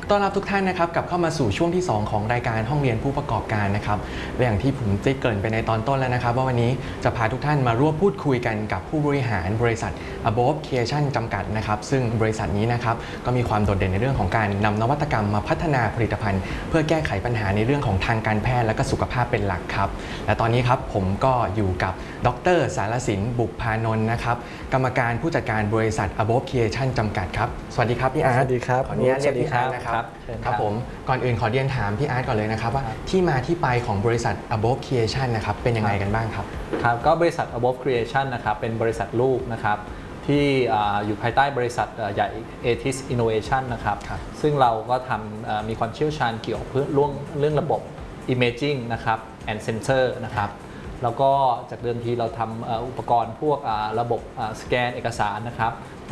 ต้อนรับทุกท่านนะครับกลับเข้ามาสู่ช่วงที่2ของรายการห้องเรียนผู้ประกอบการนะครับและอย่างที่ผมได้เกริ่นไปในตอนต้นแล้วนะครับว่าวันนี้จะพาทุกท่านมาร่วมพูดคุยกันกับผู้บริหารบริษัท Above Creation จำกัดนะครับซึ่งบริษัทนี้นะครับก็มีความโดดเด่นในเรื่องของการนำนวัตกรรมมาพัฒนาผลิตภัณฑ์เพื่อแก้ไขปัญหาในเรื่องของทางการแพทย์และก็สุขภาพเป็นหลักครับและตอนนี้ครับผมก็อยู่กับดร.สารสินบุพพานนท์นะครับกรรมการผู้จัดการบริษัท Above Creation จำกัดครับสวัสดีครับพี่อาร์ตสวัสดีครับขออนุญาตเรียกพี่อาร์ตนะครับครับผมก่อนอื่นขอเรียนถามพี่อาร์ตก่อนเลยนะครับว่าที่มาที่ไปของบริษัท Above Creation นะครับเป็นยังไงกันบ้างครับครับก็บริษัท Above Creation นะครับเป็นบริษัทลูกนะครับที่อยู่ภายใต้บริษัทใหญ่ ATIS Innovation นะครับซึ่งเราก็ทำมีความเชี่ยวชาญเกี่ยวกับเรื่องระบบ Imaging นะครับ and Sensor นะครับแล้วก็จากเดิมทีเราทำอุปกรณ์พวกระบบสแกนเอกสารนะครับ